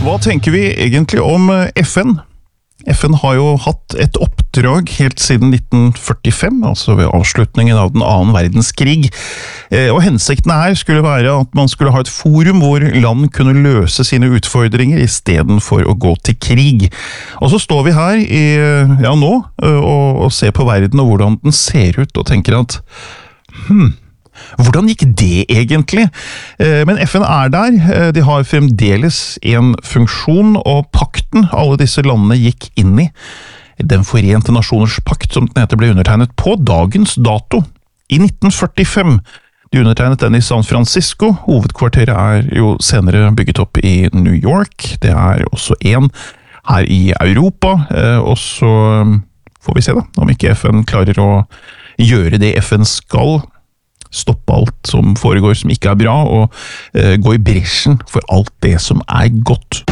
Hva tenker vi egentlig om FN? FN har jo hatt et oppdrag helt siden 1945, altså ved avslutningen av den annen verdenskrig. Og hensikten her skulle være at man skulle ha et forum hvor land kunne løse sine utfordringer i stedet for å gå til krig. Og så står vi her nå og ser på verden og hvordan den ser ut og tenker at hvordan gikk det egentlig? Men FN der, de har fremdeles en funksjon, og pakten alle disse landene gikk inn i, Den forente nasjoners pakt som den heter, ble undertegnet på dagens dato, i 1945. De undertegnet den i San Francisco, hovedkvarteret jo senere bygget opp i New York, det også en her i Europa, og så får vi se da, om ikke FN klarer å gjøre det FN skal, stoppe alt som foregår som ikke bra, og gå i bresjen for alt det som godt.